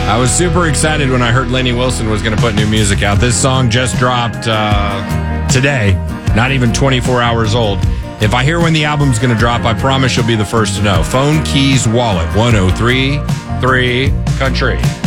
I was super excited when I heard Lainey Wilson was going to put new music out. This song just dropped today, not even 24 hours old. If I hear when the album's going to drop, I promise you'll be the first to know. Phone Keys Wallet, 103.3 Country.